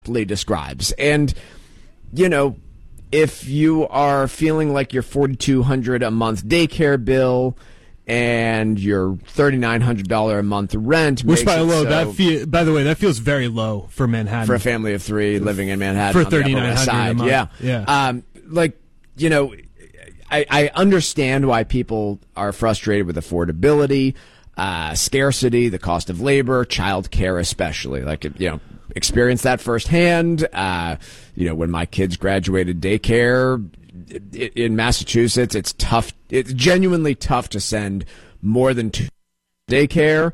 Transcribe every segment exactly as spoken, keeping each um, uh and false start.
describes. And, you know, if you are feeling like your forty-two hundred dollars a month daycare bill and your thirty-nine hundred dollars a month rent, which by low, so, that feel, by the way, that feels very low for Manhattan, for a family of three living in Manhattan for thirty-nine hundred dollars a month. Yeah, yeah. Um, like, you know, I, I understand why people are frustrated with affordability, uh, scarcity, the cost of labor, childcare, especially. Like, you know, experience that firsthand. Uh, you know, when my kids graduated daycare in Massachusetts, it's tough. It's genuinely tough to send more than two daycare.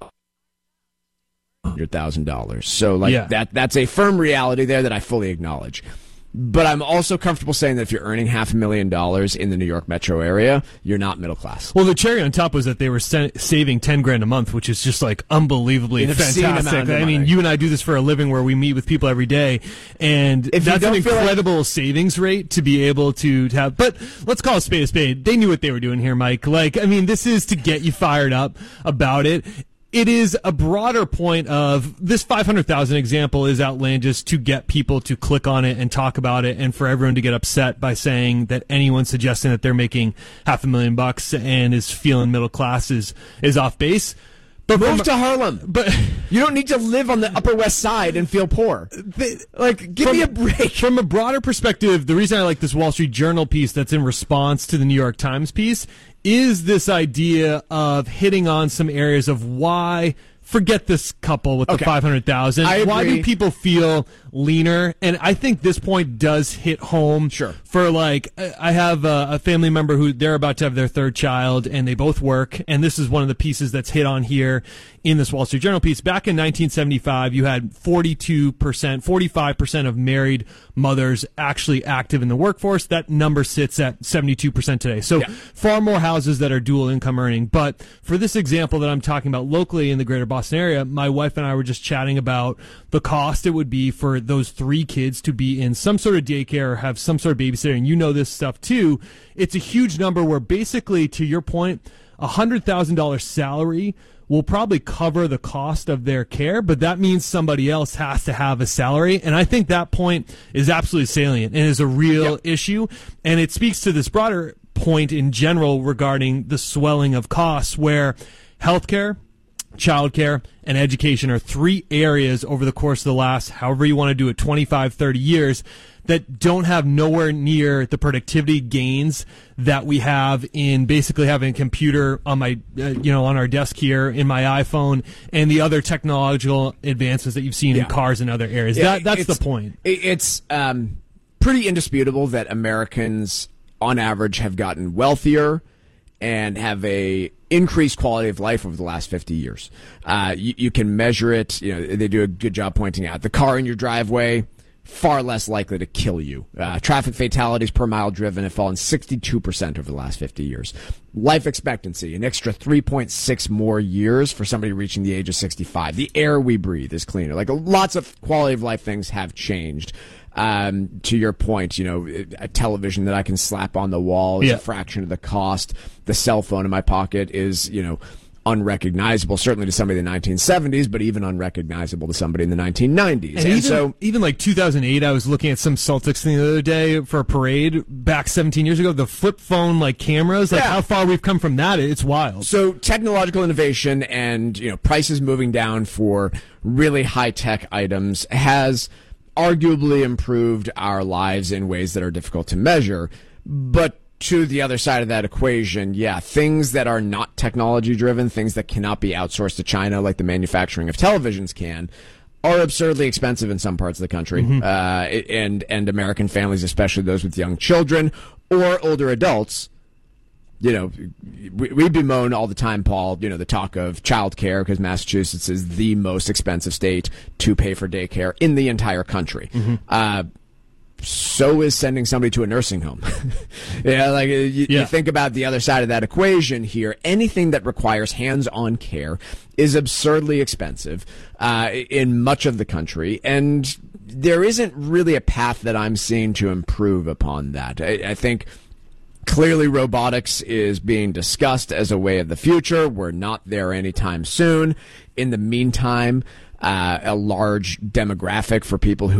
one hundred thousand dollars. So, like, yeah. that that's a firm reality there that I fully acknowledge. But I'm also comfortable saying that if you're earning half a million dollars in the New York metro area, you're not middle class. Well, the cherry on top was that they were sa- saving ten grand a month, which is just like unbelievably fantastic. I mean, you and I do this for a living where we meet with people every day, and if that's an incredible like- savings rate to be able to, to have. But let's call a spade a spade. They knew what they were doing here, Mike. Like, I mean, this is to get you fired up about it. It is a broader point of this five hundred thousand example is outlandish to get people to click on it and talk about it, and for everyone to get upset by saying that anyone suggesting that they're making half a million bucks and is feeling middle class is, is off base. But move from, to Harlem. But you don't need to live on the Upper West Side and feel poor. They, like, give from, me a break. From a broader perspective, the reason I like this Wall Street Journal piece that's in response to the New York Times piece is this idea of hitting on some areas of why, forget this couple with okay. the five hundred thousand. Why agree. do people feel leaner? And I think this point does hit home. Sure. For like, I have a, a family member who they're about to have their third child and they both work. And this is one of the pieces that's hit on here in this Wall Street Journal piece. Back in nineteen seventy-five, you had forty-two percent, forty-five percent of married mothers actually active in the workforce. That number sits at seventy-two percent today. So yeah. far more houses that are dual income earning. But for this example that I'm talking about locally in the greater Boston area, my wife and I were just chatting about the cost it would be for those three kids to be in some sort of daycare or have some sort of babysitter. And you know this stuff too. It's a huge number where basically, to your point, a one hundred thousand dollars salary will probably cover the cost of their care, but that means somebody else has to have a salary. And I think that point is absolutely salient and is a real yep. issue. And it speaks to this broader point in general regarding the swelling of costs where healthcare, childcare, and education are three areas over the course of the last, however you want to do it, twenty-five, thirty years that don't have nowhere near the productivity gains that we have in basically having a computer on my, uh, you know, on our desk here, in my iPhone, and the other technological advances that you've seen yeah. in cars and other areas. Yeah, that, that's the point. It's um, pretty indisputable that Americans, on average, have gotten wealthier and have a increased quality of life over the last fifty years. Uh, you, you can measure it. You know, they do a good job pointing out the car in your driveway, far less likely to kill you. Uh, traffic fatalities per mile driven have fallen sixty-two percent over the last fifty years. Life expectancy, an extra three point six more years for somebody reaching the age of sixty-five. The air we breathe is cleaner. Like, lots of quality of life things have changed. Um, to your point, you know, a television that I can slap on the wall is yeah. a fraction of the cost. The cell phone in my pocket is, you know, unrecognizable, certainly to somebody in the nineteen seventies, but even unrecognizable to somebody in the nineteen nineties. And, and even, so, even like two thousand eight, I was looking at some Celtics thing the other day for a parade back seventeen years ago. The flip phone like cameras, like yeah. how far we've come from that, it's wild. So technological innovation and, you know, prices moving down for really high tech items has arguably improved our lives in ways that are difficult to measure. But to the other side of that equation, yeah, things that are not technology driven, things that cannot be outsourced to China, like the manufacturing of televisions can, are absurdly expensive in some parts of the country. Mm-hmm. Uh, and, and American families, especially those with young children or older adults, you know, we, we bemoan all the time, Paul, you know, the talk of child care because Massachusetts is the most expensive state to pay for daycare in the entire country. Mm-hmm. Uh, so is sending somebody to a nursing home. yeah, like you, yeah. you think about the other side of that equation here. Anything that requires hands-on care is absurdly expensive uh, in much of the country, and there isn't really a path that I'm seeing to improve upon that. I, I think clearly robotics is being discussed as a way of the future. We're not there anytime soon. In the meantime, uh, a large demographic for people who